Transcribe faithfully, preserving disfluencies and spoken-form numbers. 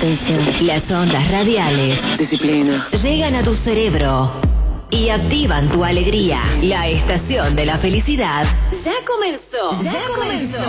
Atención. Las ondas radiales Disciplina. llegan a tu cerebro y activan tu alegría. La estación de la felicidad ya comenzó. Ya comenzó.